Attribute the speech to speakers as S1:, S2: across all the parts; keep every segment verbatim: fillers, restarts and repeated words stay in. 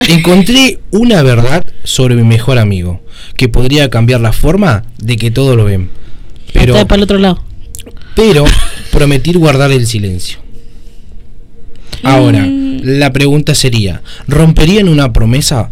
S1: Encontré una verdad sobre mi mejor amigo que podría cambiar la forma de que todos lo ven. Pero,
S2: está para el otro lado.
S1: Pero prometí guardar el silencio. Ahora, mm. la pregunta sería, ¿romperían una promesa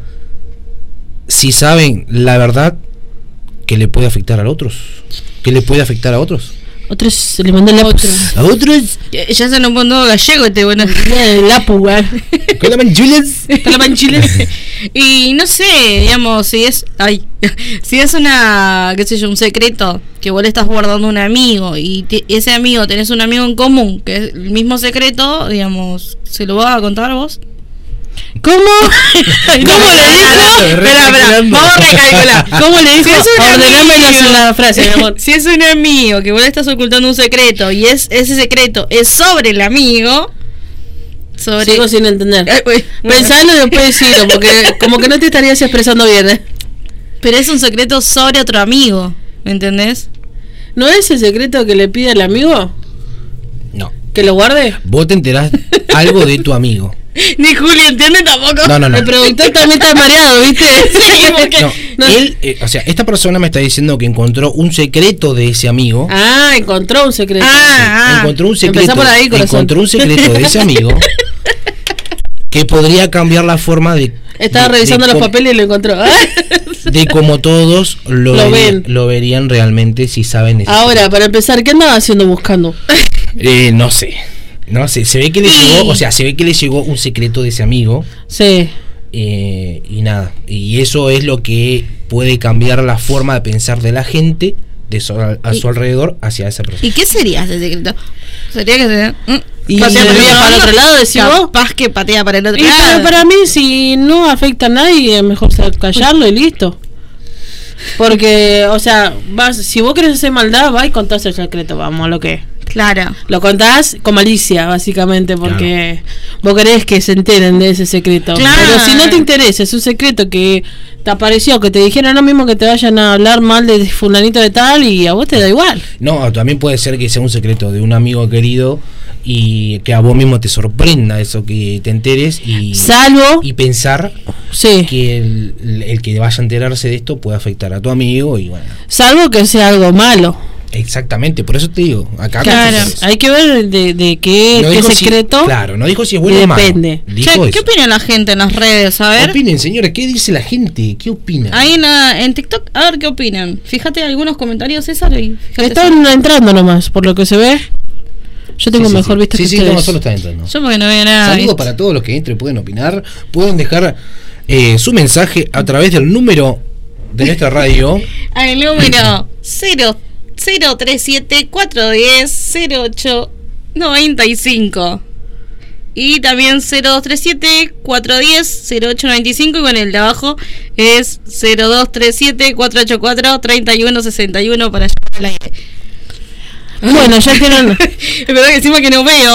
S1: si saben la verdad que le puede afectar a otros? ¿Que le puede afectar a otros?
S2: Otros se le mandó el lápiz.
S1: ¿A otros?
S3: Ya, ya se nos mandó gallego este, bueno.
S2: El lápiz, güey.
S1: Con la manchules.
S3: Con la manchules. Y no sé, digamos, si es. Ay. Si es una. ¿Qué sé yo? Un secreto que vos le estás guardando a un amigo. Y te, ese amigo, tenés un amigo en común que es el mismo secreto, digamos, ¿se lo vas a contar vos?
S2: ¿Cómo? ¿Cómo le dijo?
S3: Espera, espera, vamos a recalcular.
S2: ¿Cómo le dijo?
S3: Si
S2: ordename la, la frase, mi amor.
S3: Si es un amigo que vos le estás ocultando un secreto y es ese secreto es sobre el amigo. Sobre...
S2: Sigo sin entender. Eh, bueno. Pensalo y después decirlo, porque como que no te estarías expresando bien, ¿eh?
S3: Pero es un secreto sobre otro amigo, ¿me entendés?
S2: ¿No es el secreto que le pide al amigo?
S1: No.
S2: ¿Que lo guarde?
S1: Vos te enterás algo de tu amigo.
S3: Ni Julio entiende tampoco.
S1: No, no, no.
S2: El productor también está mareado, ¿viste?
S3: Sí, porque...
S1: No, no. Él, eh, o sea, esta persona me está diciendo que encontró un secreto de ese amigo.
S2: Ah, encontró un secreto.
S3: Ah,
S1: sí, encontró un secreto.
S2: Por ahí,
S1: encontró un secreto de ese amigo que podría cambiar la forma de.
S2: Estaba
S1: de,
S2: revisando
S1: de
S2: los
S1: com-
S2: papeles y lo encontró.
S1: De como todos lo,
S2: Lo
S1: verían,
S2: ven.
S1: lo verían realmente si saben eso.
S2: Ahora, para empezar, ¿qué andaba haciendo buscando?
S1: Eh, no sé. No sé, se ve que le
S3: Sí.
S1: llegó, o sea, se ve que le llegó un secreto de ese amigo.
S2: Sí.
S1: Eh, y nada, y eso es lo que puede cambiar la forma de pensar de la gente de su, a, a su alrededor hacia esa persona.
S3: ¿Y qué sería ese secreto? Sería que se... Mm,
S2: Y
S3: patea
S2: se
S3: para,
S2: patea para el otro lado, decís vos.
S3: capaz que patea para el otro
S2: Y
S3: lado.
S2: pero para mí, si no afecta a nadie, es mejor callarlo y listo. Porque, o sea, vas, si vos querés hacer maldad, vas y contás el secreto, vamos, a lo que es.
S3: Claro.
S2: Lo contás con malicia, básicamente, porque claro. Vos querés que se enteren de ese secreto.
S3: Claro.
S2: Pero si no te interesa, es un secreto que te apareció, que te dijeron lo mismo, que te vayan a hablar mal de fulanito de tal y a vos te da igual.
S1: No, también puede ser que sea un secreto de un amigo querido y que a vos mismo te sorprenda eso, que te enteres y
S2: salvo
S1: y pensar
S2: sí.
S1: que el, el que vaya a enterarse de esto puede afectar a tu amigo y bueno.
S2: Salvo que sea algo malo.
S1: Exactamente, por eso te digo, acá
S2: claro, hay que ver de, de qué,
S1: no
S2: qué secreto.
S1: Si, claro, no dijo si es bueno o malo.
S2: Depende.
S3: Che, ¿qué opina la gente en las redes? A ver.
S1: Opinen, señores, ¿qué dice la gente? ¿Qué opinan?
S3: Ahí en, en TikTok, a ver qué opinan. Fíjate algunos comentarios, César. Y
S2: están eso. entrando nomás, por lo que se ve. Yo tengo
S1: sí, sí,
S2: mejor
S1: sí.
S2: vista
S1: sí,
S2: que
S1: sí,
S2: ustedes.
S1: Sí, no, solo está entrando.
S3: Yo porque no veo nada.
S1: Saludos ¿viste? Para todos los que entren, pueden opinar, pueden dejar eh, su mensaje a través del número de nuestra radio.
S3: Al número cero tres siete cuatro uno cero cero ocho nueve cinco y también cero dos tres siete cuatro uno cero cero ocho nueve cinco y bueno, el de abajo es cero dos tres siete cuatro ocho cuatro tres uno seis uno para llevar al aire.
S2: Bueno, ya tienen.
S3: Es verdad que encima que no veo.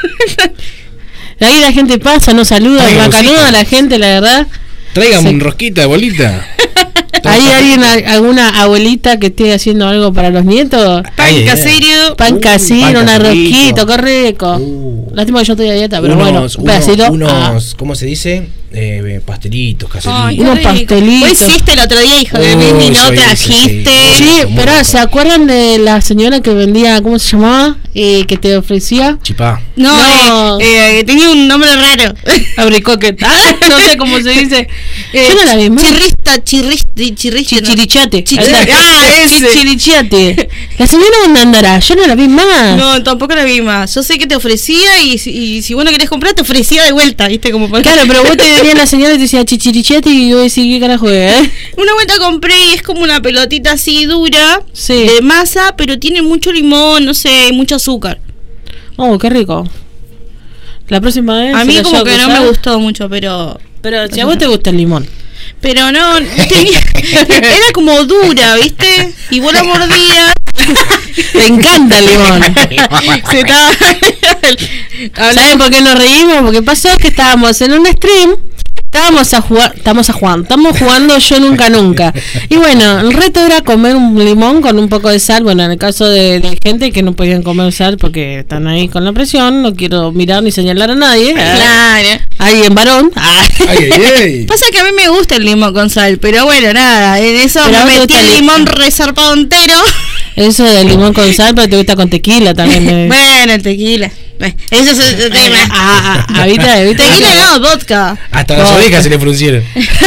S2: Ahí la gente pasa, nos saluda, bacanuda a la gente, la verdad.
S1: Traigan
S2: sí.
S1: un rosquita de bolita.
S2: ¿Hay alguien, alguna abuelita que esté haciendo algo para los nietos?
S3: Pan casero.
S2: Pan casero,
S1: uh,
S2: una rosquita, qué rico. Uh, Lástima que yo estoy a dieta, pero
S1: unos,
S2: bueno, un
S1: unos, unos ah. ¿cómo se dice? Eh, pastelitos, caseritos.
S2: Ay, unos pastelitos.
S3: Vos hiciste el otro día, hijo de mí, y no trajiste.
S2: Sí, sí pero ¿se acuerdan de la señora que vendía, ¿cómo se llamaba? Eh, que te ofrecía.
S1: Chipá.
S3: No, no. Eh, eh, tenía un nombre raro.
S2: Abricoquet. Ah, no sé cómo se dice.
S3: Eh, yo no la vi más. Chirrista, chirristi, chirristi.
S2: Chichirichate.
S3: Chichirichate. Ah, ese.
S2: Chichirichate. La señora dónde andará, yo no la vi más.
S3: No, tampoco la vi más. Yo sé que te ofrecía y, y si vos no querés comprar, te ofrecía de vuelta, ¿viste? Como para...
S2: Claro, pero vos te venía la señora y te decía chichirichate y yo decía, ¿qué carajo es? ¿Eh?
S3: Una vuelta compré y es como una pelotita así dura,
S2: sí.
S3: de masa, pero tiene mucho limón, no sé, mucho azúcar.
S2: Oh, qué rico. La próxima vez.
S3: A mí como que no me gustó mucho, pero...
S2: Pero si a vos te gusta el limón.
S3: Pero no, tenía, era como dura, ¿viste? Y vos la mordías.
S2: Te encanta el limón.
S3: Se estaba...
S2: ¿Saben por qué nos reímos? Porque pasó que estábamos en un stream Estábamos a jugar, estamos a jugar, estamos jugando Yo Nunca Nunca. Y bueno, el reto era comer un limón con un poco de sal. Bueno, en el caso de, de gente que no podían comer sal porque están ahí con la presión, no quiero mirar ni señalar a nadie.
S3: Claro.
S2: Ahí en varón. Ah.
S1: Ay, ay, ay.
S3: Pasa que a mí me gusta el limón con sal, pero bueno, nada, en eso
S2: Pero a vos
S3: me
S2: te
S3: metí
S2: gusta
S3: el
S2: el-
S3: limón resarpado entero.
S2: Eso del limón con sal, pero te gusta con tequila también. eh.
S3: Bueno, el tequila. Bueno, eso es otro tema.
S2: Ah, ah, ah, ¿viste? ¿Viste?
S3: Tequila no, vodka.
S1: Hasta las
S2: Oh.
S1: orejas se le fruncieron.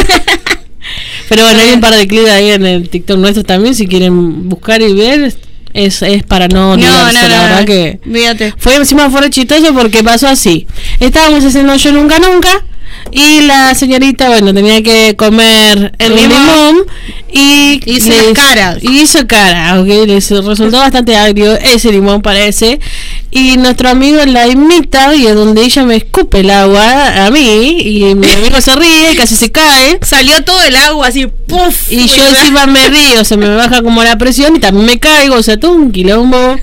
S2: Pero bueno, hay un par de clips ahí en el TikTok nuestro también, si quieren buscar y ver, es, es para no
S3: No,
S2: olvidarse,
S3: no,
S2: la
S3: no,
S2: verdad
S3: no.
S2: que...
S3: Fíjate.
S2: Fue encima fue chistoso porque pasó así. Estábamos haciendo Yo Nunca Nunca y la señorita, bueno, tenía que comer el
S3: El limón.
S2: limón y
S3: Hizo
S2: les-
S3: las caras.
S2: y hizo cara, ok, les resultó bastante agrio ese limón parece. Y nuestro amigo la imita y es donde ella me escupe el agua a mí y mi amigo se ríe y casi se cae.
S3: Salió todo el agua así, puff.
S2: Y yo encima me río, se me baja como la presión y también me caigo, o sea, todo un quilombo.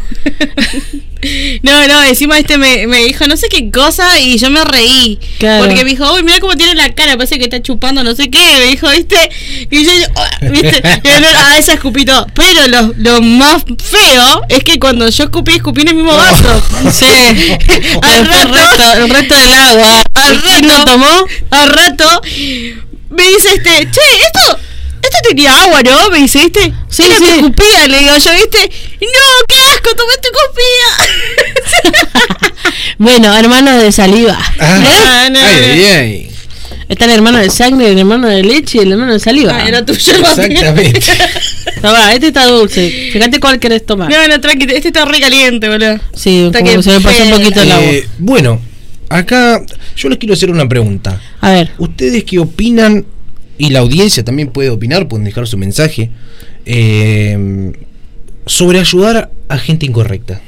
S3: No, no, encima este me, me dijo no sé qué cosa y yo me reí.
S2: Claro.
S3: Porque me dijo, uy, mira cómo tiene la cara, parece que está chupando no sé qué. Me dijo, ¿viste? Y yo, oh, ¿viste? Y yo, ah, esa escupí todo. Pero lo, lo más feo es que cuando yo escupí, escupí en el mismo vaso.
S2: Sí,
S3: Al
S2: el,
S3: rato-
S2: resto, el resto del agua.
S3: Al
S2: ¿Y quién
S3: rato-
S2: lo tomó?
S3: Al rato me dice este, che, esto, esto tenía agua, ¿no? Me dice, ¿viste?
S2: Sí,
S3: Era
S2: sí.
S3: que escupía, le digo yo, ¿viste? No, qué asco, tomé tu escupía.
S2: Bueno, hermanos de saliva.
S1: Ah,
S3: No, no,
S1: ay,
S3: no.
S1: ay, ay.
S2: Está el hermano de sangre, el hermano de leche y el hermano de saliva.
S3: Ah, era tuyo.
S1: Exactamente.
S2: No, va, este está dulce. Fíjate cuál querés tomar.
S3: No, no, tranqui, este está re caliente, boludo.
S2: Sí,
S3: Está
S2: como
S3: que
S2: que se me pasó un
S3: pela.
S2: poquito el agua.
S1: Eh, bueno, acá yo les quiero hacer una pregunta.
S2: A ver.
S1: ¿Ustedes qué opinan? Y la audiencia también puede opinar, pueden dejar su mensaje. eh, sobre ayudar a gente incorrecta.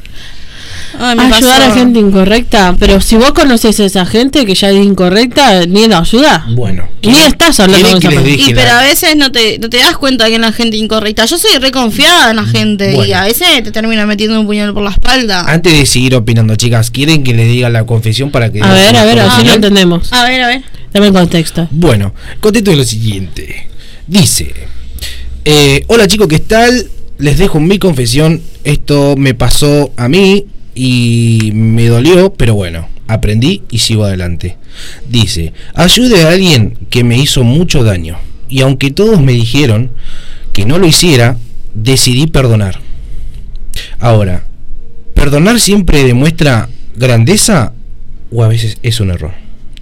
S3: Ay, me
S2: Ayudar
S3: pasó.
S2: a gente incorrecta. Pero si vos conoces a esa gente que ya es incorrecta, ni la ayuda.
S1: Bueno.
S2: Ni estás hablando con
S1: ¿quieren
S2: esa
S1: que les
S2: persona.
S1: deje
S3: Y pero
S1: la-
S3: a veces no te, no te das cuenta que es la gente incorrecta. Yo soy reconfiada en la gente y
S1: Bueno.
S3: a veces te termina metiendo un puñal por la espalda.
S1: Antes de seguir opinando, chicas, ¿quieren que les diga la confesión para que...
S2: A ver, a ver,
S3: Ah,
S2: así lo
S3: bien.
S2: entendemos.
S3: A ver, a ver.
S2: Dame el contexto.
S1: Bueno, contexto de lo siguiente. Dice, eh, hola chicos, ¿qué tal? Les dejo mi confesión. Esto me pasó a mí y me dolió, pero bueno, aprendí y sigo adelante. Dice, ayude a alguien que me hizo mucho daño. Y aunque todos me dijeron que no lo hiciera, decidí perdonar. Ahora, ¿perdonar siempre demuestra grandeza o a veces es un error?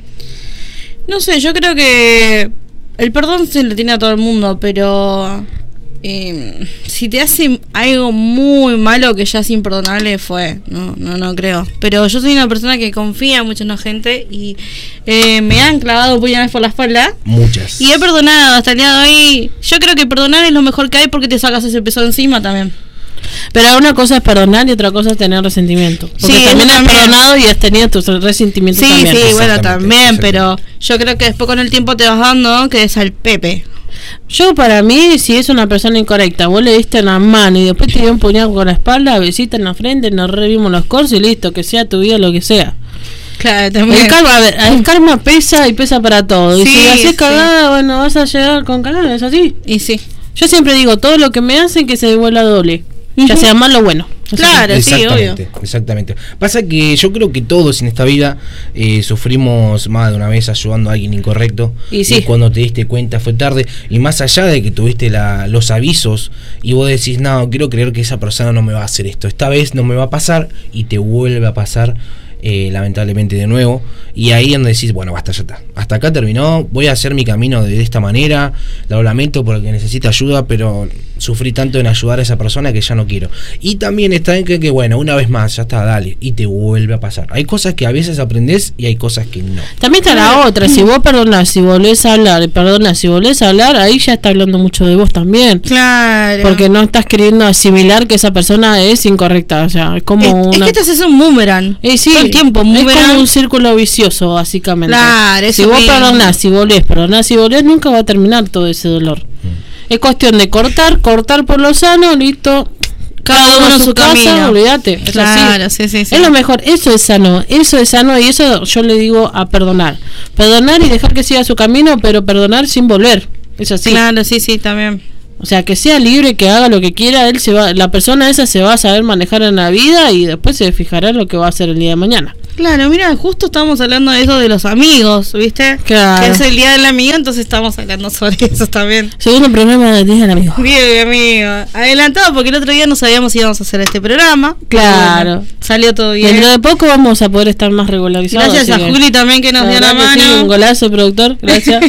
S3: No sé, yo creo que el perdón se le tiene a todo el mundo, pero eh, si te hace algo muy malo que ya es imperdonable, fue. No, no, no creo. Pero yo soy una persona que confía mucho en la gente y eh, me han clavado puñales por la espalda.
S1: Muchas.
S3: Y he perdonado hasta el día de hoy. Yo creo que perdonar es lo mejor que hay porque te sacas ese peso de encima también.
S2: Pero una cosa es perdonar y otra cosa es tener resentimiento. Porque
S3: Sí,
S2: también
S3: eso
S2: has
S3: también.
S2: perdonado y has tenido tus resentimientos
S3: Sí,
S2: también.
S3: sí, bueno,
S1: Exactamente,
S3: también, pero
S1: exactamente.
S3: yo creo que después con el tiempo te vas dando que es al Pepe.
S2: Yo para mí, si es una persona incorrecta, vos le diste en la mano y después te dio un puñal con la espalda, besita en la frente, nos revimos los corsos y listo, que sea tu vida lo que sea.
S3: Claro,
S2: El
S3: también.
S2: karma, a ver, el karma pesa y pesa para todo. Y
S3: Sí,
S2: si haces
S3: sí.
S2: cagada, bueno, vas a llegar con cagada, es así.
S3: Y sí.
S2: Yo siempre digo, todo lo que me hacen que se devuelva doble. Ya
S3: Ujú.
S2: sea malo o bueno. Es
S3: Claro, sí, obvio.
S1: Exactamente, exactamente. Pasa que yo creo que todos en esta vida eh, sufrimos más de una vez ayudando a alguien incorrecto.
S2: Y sí.
S1: cuando te diste cuenta fue tarde. Y más allá de que tuviste la, los avisos y vos decís, no, quiero creer que esa persona no me va a hacer esto. Esta vez no me va a pasar y te vuelve a pasar. Eh, lamentablemente de nuevo, y ahí es donde decís, bueno, basta, ya está, hasta acá terminó, voy a hacer mi camino de esta manera, lo lamento porque necesita ayuda, pero sufrí tanto en ayudar a esa persona que ya no quiero. Y también está en que, que bueno, una vez más, ya está, dale, y te vuelve a pasar. Hay cosas que a veces aprendés y hay cosas que no.
S2: También está la otra, si vos perdonás, si volvés a hablar, y perdonás, si volvés a hablar, ahí ya está hablando mucho de vos también.
S3: Claro.
S2: Porque no estás queriendo asimilar que esa persona es incorrecta, o sea, es como
S3: es, es
S2: una...
S3: que te haces un boomerang.
S2: Eh, sí,
S3: todo el tiempo,
S2: es
S3: boomerang.
S2: como un círculo vicioso, básicamente.
S3: Claro,
S2: si
S3: eso
S2: vos
S3: mismo.
S2: perdonás, si volvés, perdonás, si volvés, nunca va a terminar todo ese dolor. Es cuestión de cortar, cortar por lo sano, listo, cada uno a su casa, olvídate. Es
S3: Claro,
S2: así.
S3: sí, sí, sí.
S2: Es lo mejor, eso es sano, eso es sano y eso yo le digo a perdonar. Perdonar y dejar que siga su camino, pero perdonar sin volver. Es así.
S3: Claro, sí, sí, también.
S2: O sea, que sea libre, que haga lo que quiera, él se va, la persona esa se va a saber manejar en la vida y después se fijará en lo que va a hacer el día de mañana.
S3: Claro, mira, justo estamos hablando de eso de los amigos, ¿viste?
S2: Claro.
S3: Que es el día del amigo, entonces estamos hablando sobre eso también.
S2: Segundo programa del Día del Amigo.
S3: Bien, mi amigo. Adelantado porque el otro día no sabíamos si íbamos a hacer este programa.
S2: Claro.
S3: Bueno, salió todo bien.
S2: Dentro de poco vamos a poder estar más regularizados.
S3: Gracias a
S2: así que-
S3: Juli también que nos dio la
S2: verdad que sí,
S3: mano.
S2: un golazo, productor. Gracias.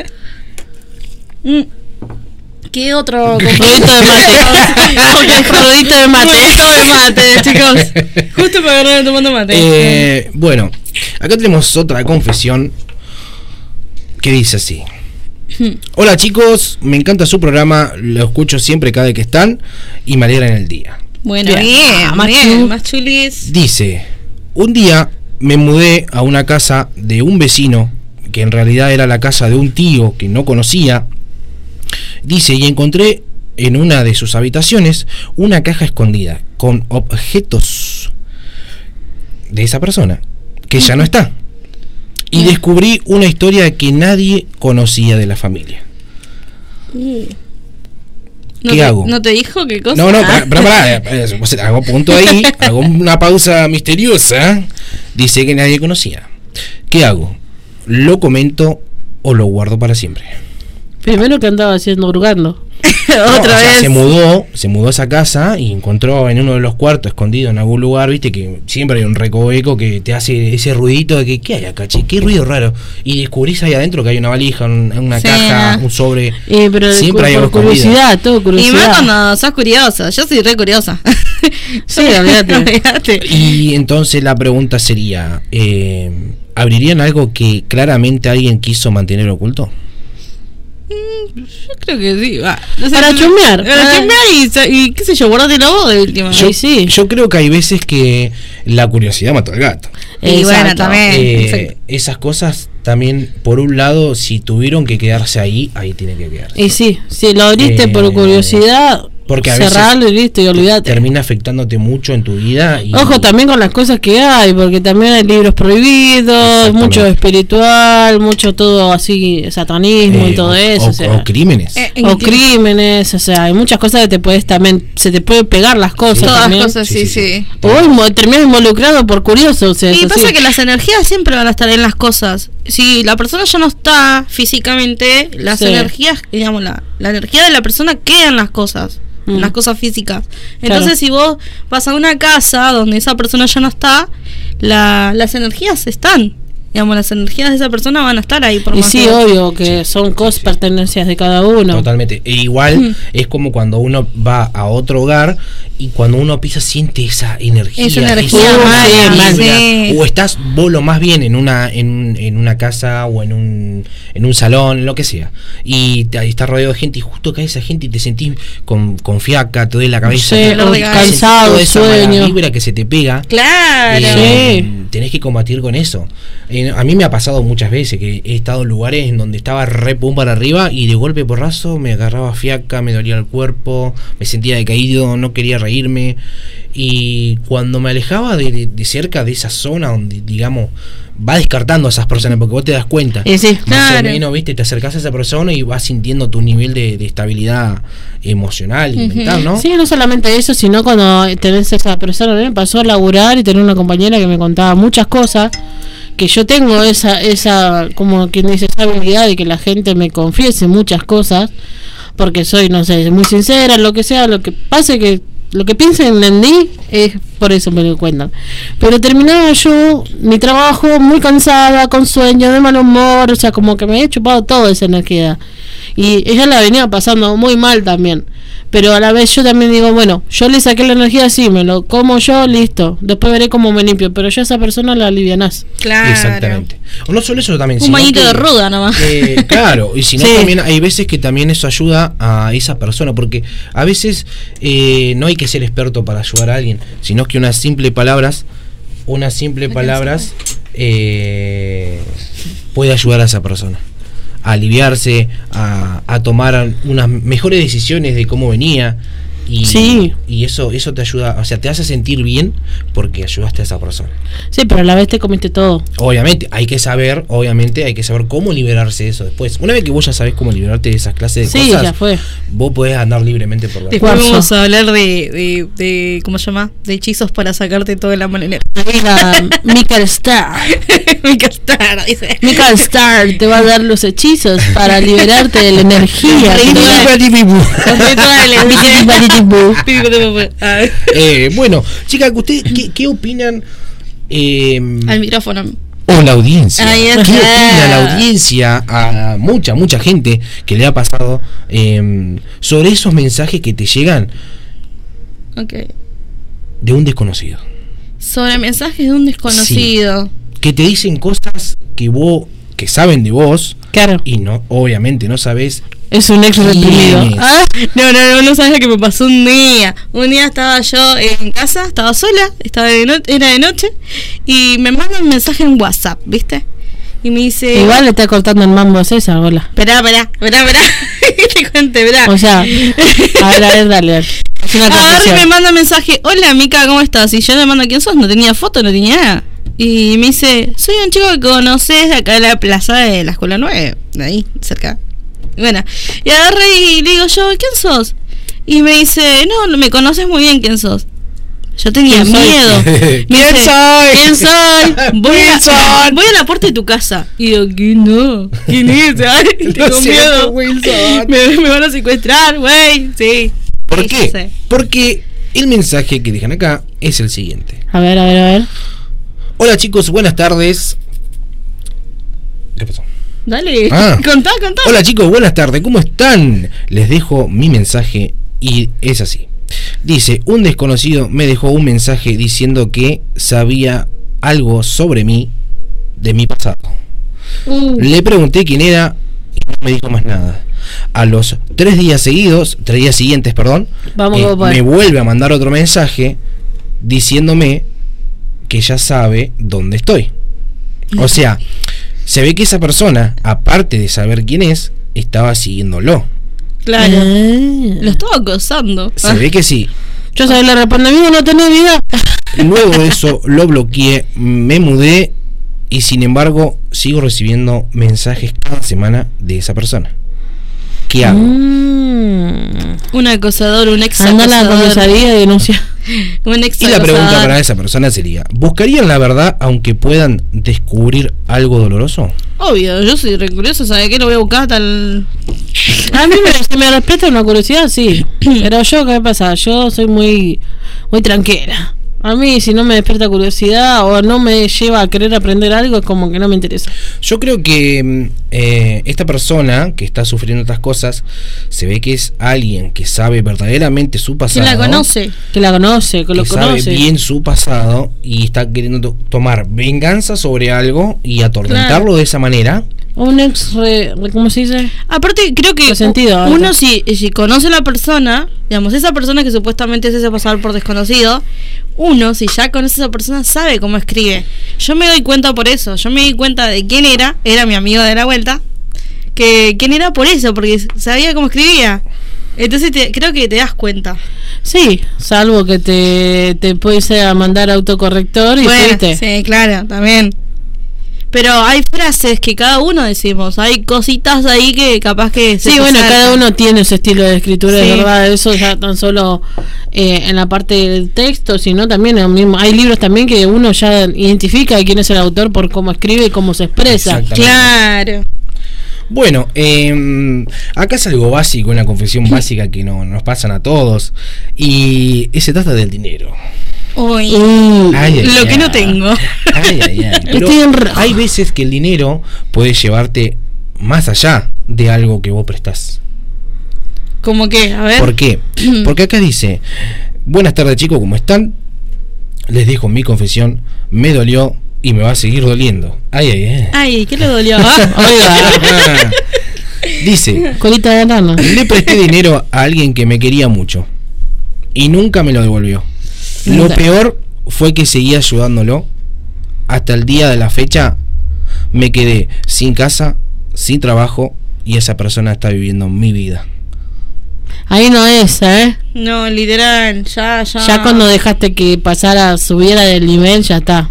S3: Mm. ¿Qué otro
S2: Rodito de mate. Rodito de mate.
S3: Rodito de mate, chicos. Justo me agarraron tomando mate.
S1: Eh, bueno, acá tenemos otra confesión que dice así. Hola chicos, me encanta su programa, lo escucho siempre cada vez que están y me alegran el día.
S3: Bueno,
S2: Bien.
S3: bien,
S2: Ah, más
S3: bien,
S2: chu-
S3: más chulis.
S1: Dice, un día me mudé a una casa de un vecino, que en realidad era la casa de un tío que no conocía. Dice, y encontré en una de sus habitaciones una caja escondida con objetos de esa persona, que ya no está. Y descubrí una historia que nadie conocía de la familia.
S3: ¿No
S1: ¿Qué
S3: te,
S1: hago?
S3: ¿No te dijo qué cosa?
S1: No, no,
S3: Ah.
S1: para, para, para, hago punto ahí, hago una pausa misteriosa. Dice que nadie conocía. ¿Qué hago? ¿Lo comento o lo guardo para siempre?
S2: Primero que andaba haciendo hurgando.
S3: Otra
S1: No, o sea,
S3: vez.
S1: se mudó, se mudó a esa casa y encontró en uno de los cuartos escondido en algún lugar, viste que siempre hay un recoveco que te hace ese ruidito de que ¿qué hay acá, che? Qué ruido raro. Y descubrís ahí adentro que hay una valija, un- una
S3: Sí.
S1: caja, un sobre.
S2: Eh, pero
S1: Siempre hay
S2: por
S1: algo escondido.
S2: curiosidad, todo
S3: Y
S2: curiosidad.
S3: más cuando sos curiosa. Yo soy re curiosa.
S2: Sí, olvídate.
S3: Olvídate.
S1: Y entonces la pregunta sería, eh, ¿abrirían algo que claramente alguien quiso mantener oculto?
S3: Yo creo que sí. Va. No sé,
S2: Para
S3: no-
S2: chusmear.
S3: Para
S2: Ah.
S3: chusmear y, sa- y qué sé yo, guardate la voz de última.
S1: Yo,
S2: Ay, sí.
S1: yo creo que hay veces que la curiosidad mató al gato.
S3: Y bueno,
S2: Exacto.
S3: también.
S1: Eh,
S3: exacto.
S1: esas cosas también, por un lado, si tuvieron que quedarse ahí, ahí tienen que quedarse.
S2: Y sí, si lo abriste
S1: Eh,
S2: por curiosidad,
S1: porque a veces
S2: cerralo y listo y olvídate.
S1: Termina afectándote mucho en tu vida. Y,
S2: Ojo también con las cosas que hay, porque también hay libros prohibidos,
S1: Exactamente.
S2: mucho espiritual, mucho todo así, satanismo
S1: eh,
S2: y todo
S1: o-
S2: eso.
S1: O,
S2: o sea,
S1: o crímenes.
S3: Eh,
S2: o
S3: en-
S2: crímenes, o sea, hay muchas cosas que te puedes también, se te pueden pegar las cosas
S3: Todas
S2: también.
S3: cosas, sí,
S1: Sí, sí,
S3: sí.
S2: O inmo- terminas involucrado por curioso, o sea,
S3: Y
S2: es
S3: pasa
S2: así.
S3: que las energías siempre van a estar en las cosas. Si la persona ya no está físicamente, las
S2: Sí.
S3: energías, digamos, la, la energía de la persona queda en las cosas,
S2: Mm.
S3: en las cosas físicas. Entonces,
S2: Claro.
S3: si vos vas a una casa donde esa persona ya no está, la, las energías están. Digamos, las energías de esa persona van a estar ahí por
S2: Y
S3: más
S2: sí,
S3: que-
S2: obvio que
S1: Sí,
S2: son cosas,
S1: sí.
S2: pertenencias de cada uno.
S1: Totalmente. E igual
S3: Mm.
S1: es como cuando uno va a otro hogar y cuando uno pisa siente esa energía.
S3: Esa energía
S1: esa
S2: mala,
S1: vibra.
S3: sí.
S1: O estás vos lo más bien en una en, en una casa o en un en un salón, lo que sea. Y te, ahí estás rodeado de gente y justo cae esa gente y te sentís con, con fiaca, te duele la cabeza.
S2: Sí,
S1: te-
S3: dolor de
S2: o
S3: cabeza.
S2: cansado,
S1: toda esa mala
S2: sueño.
S1: vibra que se te pega.
S3: Claro.
S1: Eh,
S2: Sí.
S1: Tenés que combatir con eso. Eh, a mí me ha pasado muchas veces que he estado en lugares en donde estaba re pum para arriba y de golpe porrazo me agarraba fiaca, me dolía el cuerpo, me sentía decaído, no quería reírme. Y cuando me alejaba de, de- de cerca de esa zona donde, digamos, va descartando a esas personas porque vos te das cuenta.
S2: Y sí,
S1: Más
S3: claro.
S1: o menos, viste, te acercás a esa persona y vas sintiendo tu nivel de, de estabilidad emocional y
S3: Ujú.
S1: mental, ¿no?
S2: Sí, no solamente eso, sino cuando tenés esa persona, me pasó a laburar y tener una compañera que me contaba muchas cosas, que yo tengo esa, esa, como quien dice, esa habilidad de que la gente me confiese muchas cosas, porque soy, no sé, muy sincera, lo que sea, lo que pase que, lo que piensen en mí, es por eso me lo cuentan. Pero terminaba yo mi trabajo muy cansada, con sueño, de mal humor, o sea, como que me había chupado toda esa energía. Y ella la venía pasando muy mal también. Pero a la vez yo también digo, bueno, yo le saqué la energía así, me lo como yo, listo. Después veré cómo me limpio. Pero yo a esa persona la alivianás.
S3: Claro.
S1: Exactamente. O no solo eso también.
S3: Un
S1: sino
S3: bañito
S1: que-
S3: de ruda nomás.
S1: Eh, claro, y si no
S2: Sí.
S1: también hay veces que también eso ayuda a esa persona, porque a veces eh, no hay que ser experto para ayudar a alguien, sino que unas simples palabras, unas simples palabras eh, puede ayudar a esa persona a aliviarse, a, a tomar unas mejores decisiones de cómo venía Y,
S2: Sí.
S1: y eso, eso te ayuda, o sea, te hace sentir bien porque ayudaste a esa persona.
S2: Sí, pero a la vez te comiste todo.
S1: Obviamente, hay que saber, obviamente, hay que saber cómo liberarse de eso después. Una vez que vos ya sabés cómo liberarte de esas clases de
S2: Sí,
S1: cosas,
S2: ya fue.
S1: vos podés andar libremente por la vida.
S3: Después
S2: Guarso.
S3: vamos a hablar de, de, de, ¿cómo se llama? De hechizos para sacarte toda la mala energía.
S2: Amiga, Michael Star.
S3: Me encanta, dice.
S2: Michael Star te va a dar los hechizos para liberarte de la energía.
S3: Sí,
S2: Toda-
S3: Compré toda la energía. Ah,
S1: Eh, bueno, chicas, ¿usted qué, qué opinan? Eh,
S3: Al micrófono.
S1: o la audiencia.
S3: Ahí
S1: ¿Qué
S3: está.
S1: opina la audiencia a mucha, mucha gente que le ha pasado eh, sobre esos mensajes que te llegan
S3: Ok.
S1: de un desconocido?
S3: Sobre mensajes de un desconocido.
S1: Que te dicen cosas que vos, que saben de vos,
S2: Claro,
S1: y no, obviamente no sabés.
S2: es un ex reprimido.
S1: ¿Quién es?
S3: Ah, no, no, no, no sabes lo que me pasó un día. Un día estaba yo en casa, estaba sola, estaba de no- era de noche, y me manda un mensaje en WhatsApp, ¿viste? Y me dice...
S2: Igual le está cortando el mambo a César, hola.
S3: Esperá, esperá, esperá, esperá. Que te cuente, esperá.
S2: O sea, a ver, a ver, dale. Es una
S3: Agarra y me
S2: confesión.
S3: manda un mensaje: hola Mica, ¿cómo estás? Y yo le mando: ¿quién sos? No tenía foto, no tenía nada. Y me dice: soy un chico que conoces de acá de la plaza de la escuela nueve, de ahí, cerca. Y bueno, y agarré y le digo yo: ¿quién sos? Y me dice: no, no me conoces muy bien, ¿quién sos? Yo tenía
S2: ¿Quién soy?
S3: miedo. Me
S1: ¿Quién
S3: dice,
S1: soy?
S3: ¿quién soy? Voy a,
S1: Wilson.
S3: voy a la puerta de tu casa. Y digo: ¿quién no? ¿Quién es? Ay, tengo
S1: siento,
S3: miedo.
S1: Wilson.
S3: Me, me van a secuestrar, güey. Sí.
S1: ¿Por
S3: Sí,
S1: qué?
S3: ya sé.
S1: Porque el mensaje que dejan acá es el siguiente.
S2: A ver, a ver, a ver.
S1: Hola chicos, buenas tardes. ¿Qué pasó?
S3: Dale,
S1: Ah.
S3: contá, contá.
S1: Hola chicos, buenas tardes, ¿cómo están? Les dejo mi mensaje y es así. Dice, un desconocido me dejó un mensaje diciendo que sabía algo sobre mí, de mi pasado.
S3: Uh,
S1: Le pregunté quién era y no me dijo más nada. A los tres días seguidos, tres días siguientes, perdón,
S2: Vamos,
S1: eh,
S2: vamos,
S1: me vuelve a mandar otro mensaje diciéndome que ya sabe dónde estoy. O sea, se ve que esa persona, aparte de saber quién es, estaba siguiéndolo.
S3: claro.
S2: Ah.
S3: Lo estaba acosando.
S1: Se
S3: Ah,
S1: ve que sí.
S2: Yo sabía le respondo, amigo, no tenés vida.
S1: Luego de eso lo bloqueé, me mudé y sin embargo sigo recibiendo mensajes cada semana de esa persona. ¿Qué hago?
S2: Mm.
S3: un acosador, un ex
S2: Anda a la
S3: acosador.
S2: comisaría y denuncia.
S3: Un ex
S1: Y la pregunta
S3: acosador.
S1: para esa persona sería, ¿buscarían la verdad aunque puedan descubrir algo doloroso?
S3: Obvio, yo soy re curioso, ¿sabes qué? Lo voy a buscar hasta el...
S2: A mí me, si me respeta una curiosidad, sí. Pero yo, ¿qué me pasa? Yo soy muy, muy tranquila. A mí, si no me despierta curiosidad o no me lleva a querer aprender algo, es como que no me interesa.
S1: Yo creo que mm, eh, esta persona que está sufriendo estas cosas, se ve que es alguien que sabe verdaderamente su pasado.
S3: ¿Quién la conoce?
S2: Que la conoce, que
S1: Que
S2: lo
S1: sabe
S2: conoce.
S1: bien su pasado y está queriendo to- tomar venganza sobre algo y atormentarlo
S3: Claro.
S1: de esa manera.
S2: Un ex, re, re- ¿cómo se dice?
S3: Aparte, creo que
S2: Resentido,
S3: u- uno
S2: algo.
S3: si, si conoce a la persona, digamos, esa persona que supuestamente se hace pasar por desconocido, uno, si ya conoce a esa persona, sabe cómo escribe. Yo me doy cuenta por eso, yo me di cuenta de quién era, era mi amigo de la vuelta, que quién era por eso, porque sabía cómo escribía. Entonces te- creo que te das cuenta.
S2: Sí, salvo que te, te puede a mandar autocorrector y
S3: Bueno,
S2: fuiste.
S3: sí, claro, también. Pero hay frases que cada uno decimos, hay cositas ahí que capaz que... se
S2: Sí,
S3: te
S2: bueno,
S3: saltan.
S2: cada uno tiene su estilo de escritura,
S3: Sí.
S2: de verdad, eso ya tan solo eh, en la parte del texto, sino también en el mismo, hay libros también que uno ya identifica quién es el autor por cómo escribe y cómo se expresa.
S1: Exactamente.
S3: Claro.
S1: Bueno, eh, acá es algo básico, una confesión básica que no, nos pasan a todos. Y se trata del dinero.
S3: Uy.
S2: Uh,
S1: Ay, ay,
S3: Lo que
S1: ay.
S3: no tengo.
S1: Ay, ay, ay. Pero
S2: Estoy en rojo.
S1: hay veces que el dinero puede llevarte más allá de algo que vos prestás.
S3: ¿Cómo qué? A ver.
S1: ¿Por qué? Porque acá dice, buenas tardes chicos, ¿cómo están? Les dejo mi confesión, me dolió y me va a seguir doliendo. Ay, ay, ay.
S3: Ay, ¿qué le dolió?
S2: Oiga,
S1: Dice,
S2: colita de rana.
S1: le presté dinero a alguien que me quería mucho y nunca me lo devolvió. Lo
S2: Nunca.
S1: peor fue que seguí ayudándolo. Hasta el día de la fecha me quedé sin casa, sin trabajo y esa persona está viviendo mi vida.
S2: Ahí no es, ¿eh?
S3: No, literal, ya, ya.
S2: Ya cuando dejaste que pasara, subiera del nivel, ya está.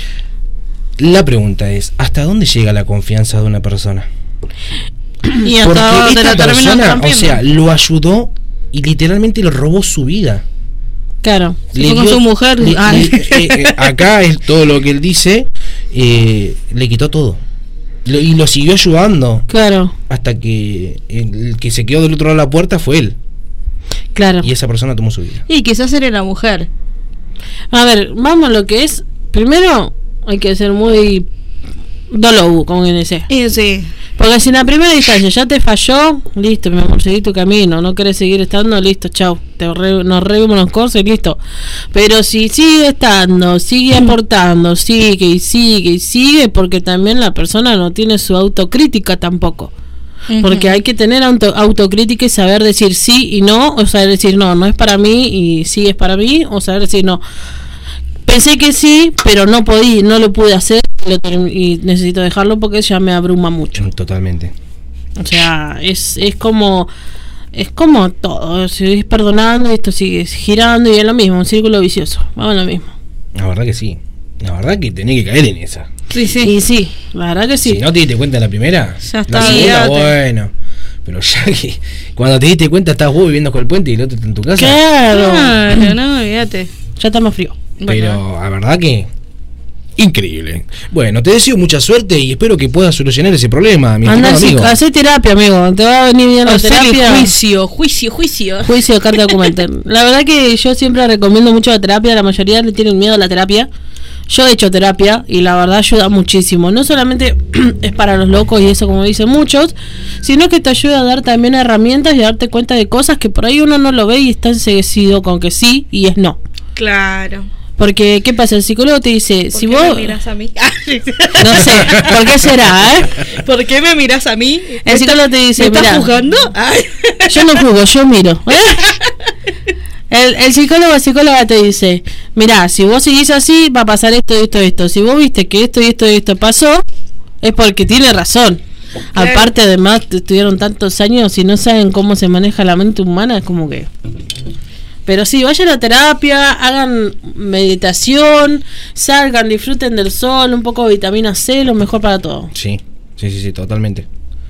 S1: La pregunta es, ¿hasta dónde llega la confianza de una persona?
S3: Y
S1: Porque
S3: hasta te
S1: esta
S3: la terminan
S1: persona, o
S3: rompiendo.
S1: sea, lo ayudó y literalmente le robó su vida.
S2: Claro.
S3: Se fue con su mujer.
S1: le-
S3: Ay.
S1: le- eh, eh, acá es todo lo que él dice, eh, le quitó todo. Lo- y lo siguió ayudando
S2: Claro,
S1: hasta que el que se quedó del otro lado de la puerta fue él.
S2: claro.
S1: Y esa persona tomó su vida.
S3: Y quizás era la mujer.
S2: A ver, vamos a lo que es. Primero, hay que ser muy dolo, como viene sea.
S3: Y sí.
S2: Porque si en la primera instancia ya te falló, listo, mi amor, seguí tu camino. No querés seguir estando, listo, chau. Te re, nos revimos los cursos y listo. Pero si sigue estando, sigue aportando, sigue y sigue y sigue, porque también la persona no tiene su autocrítica tampoco. Porque hay que tener auto, autocrítica y saber decir sí y no, o saber decir no, no es para mí y sí es para mí, o saber decir no. Pensé que sí, pero no podí, no lo pude hacer y, lo term- y necesito dejarlo porque ya me abruma mucho.
S1: Totalmente.
S2: O sea, es, es como es como todo, sigues perdonando y esto sigue girando y es lo mismo, un círculo vicioso, vamos a lo mismo.
S1: La verdad que sí. La verdad que tenés que caer en esa.
S3: Sí, sí.
S2: Y sí, la verdad que sí.
S1: Si no te diste cuenta en la primera,
S3: Ya
S1: la
S3: está,
S1: segunda,
S3: olvídate.
S1: bueno. Pero ya que cuando te diste cuenta estás vos viviendo con el puente y el otro está en tu casa.
S2: Claro,
S3: Claro, no, olvídate.
S2: ya está más frío.
S1: Pero la verdad que increíble. Bueno, te deseo mucha suerte y espero que puedas solucionar ese problema, mi
S2: Anda,
S1: estimado amigo.
S2: hacer terapia, amigo. Te va a venir bien la
S3: Hacer el
S2: terapia.
S3: juicio, juicio, juicio.
S2: Juicio, carta documental. La verdad que yo siempre recomiendo mucho la terapia. La mayoría le tienen miedo a la terapia. Yo he hecho terapia y la verdad ayuda muchísimo. No solamente es para los locos y eso como dicen muchos, sino que te ayuda a dar también herramientas y a darte cuenta de cosas que por ahí uno no lo ve y está enseguecido con que sí y es no.
S3: Claro.
S2: Porque, ¿qué pasa? El psicólogo te dice,
S3: ¿Por
S2: si
S3: qué
S2: vos...
S3: me mirás a mí?
S2: No sé, ¿por qué será, eh?
S3: ¿Por qué me mirás a mí?
S2: El psicólogo te dice,
S3: ¿Me estás
S2: mira,
S3: juzgando? Ay.
S2: yo no juzgo, yo miro. ¿eh? El, el psicólogo o psicóloga te dice, mirá, si vos seguís así, va a pasar esto, esto, esto. Si vos viste que esto y esto y esto pasó, es porque tiene razón.
S3: Claro.
S2: Aparte, además, estuvieron tantos años y no saben cómo se maneja la mente humana, es como que... Pero sí, vayan a terapia, hagan meditación, salgan, disfruten del sol, un poco de vitamina C, lo mejor para todo.
S1: Sí, sí, sí, sí, totalmente.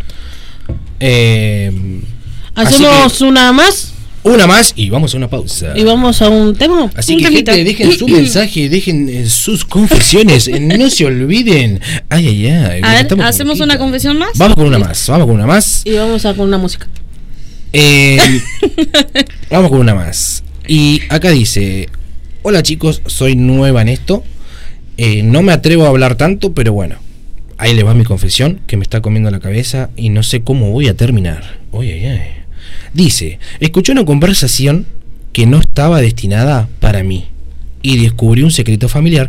S1: Eh,
S2: Hacemos
S1: así
S2: una más
S1: que una más y vamos a una pausa.
S2: y vamos a un tema.
S1: Así
S3: Un
S1: que
S3: temita.
S1: gente, dejen su mensaje, dejen eh, sus confesiones, eh, no se olviden. Ay, ay, ay.
S3: A ver,
S1: estamos
S3: ¿hacemos
S1: poquito.
S3: una confesión más?
S1: Vamos con una más, vamos con una más.
S2: Y vamos a con una música.
S1: Eh, vamos con una más. Y acá dice: hola chicos, soy nueva en esto. Eh, no me atrevo a hablar tanto, pero bueno. Ahí le va mi confesión, que me está comiendo la cabeza y no sé cómo voy a terminar. Oye, ay, ay. Dice: escuché una conversación que no estaba destinada para mí y descubrí un secreto familiar.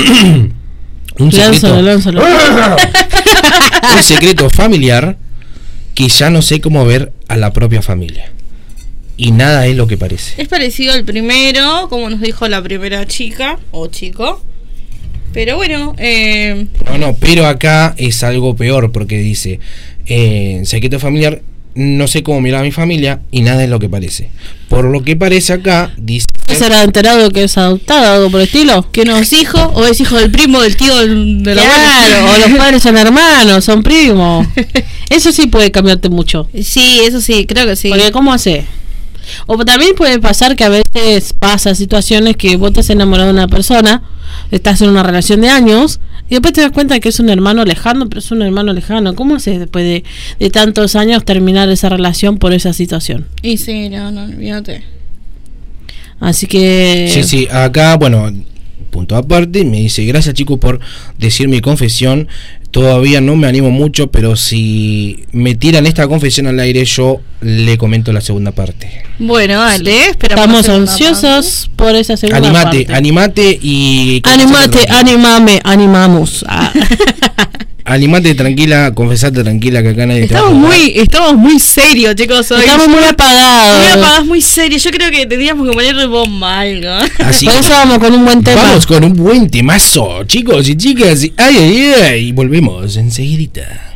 S1: un secreto,
S2: Lánzalo, lánzalo.
S1: un secreto familiar que ya no sé cómo ver a la propia familia. Y nada es lo que parece.
S3: Es parecido al primero, como nos dijo la primera chica o chico. Pero bueno, eh,
S1: No, no, pero acá es algo peor porque dice, eh, secreto familiar, no sé cómo mirar a mi familia y nada es lo que parece. Por lo que parece acá, dice...
S2: ¿Será enterado que es adoptada o algo por el estilo?
S3: que no es hijo o es hijo del primo, del tío, del, del
S2: Claro, o
S3: abuelo.
S2: los padres son hermanos, son primos. Eso sí puede cambiarte mucho.
S3: Sí, eso sí, creo que sí.
S2: Porque ¿cómo hace? O también puede pasar que a veces pasa situaciones que vos te has enamorado de una persona, estás en una relación de años y después te das cuenta que es un hermano lejano, pero es un hermano lejano. ¿Cómo haces después de, de tantos años terminar esa relación por esa situación?
S3: Y sí, no, no, olvídate.
S2: Así que...
S1: Sí, sí, acá, bueno, punto aparte, me dice, gracias chicos por decir mi confesión. Todavía no me animo mucho, pero si me tiran esta confesión al aire, yo le comento la segunda parte.
S3: Bueno, dale, esperamos.
S2: Estamos
S3: la segunda
S2: ansiosos por esa segunda
S1: Animate,
S2: parte.
S1: animate y...
S2: Animate, animame, animamos. Ah.
S1: Animate tranquila, confesate tranquila que acá nadie te va a
S3: Estamos
S1: juzgar.
S3: muy, estamos muy serios, chicos. Hoy.
S2: Estamos muy apagados.
S3: Muy apagados, muy serios. Yo creo que tendríamos que ponerle bomba algo.
S1: Así
S2: Por
S1: que
S2: eso vamos con un buen tema.
S1: vamos con un buen temazo, chicos y chicas. y- Ay, ay, ay, y volvemos enseguidita.